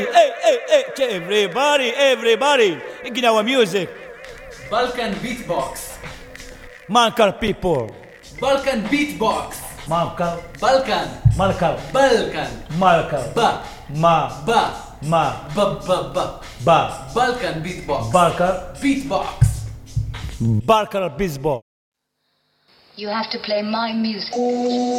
Hey, everybody, give our music. Balkan beatbox. Malkar people. Balkan beatbox. Malkar. Balkan. Malkar. Balkan. Malkar. Ba. Ma. Ba. Ma. Ba ba ba. Ba. Balkan beatbox. Balkar. Beatbox. Balkar Bizbo. You have to play my music.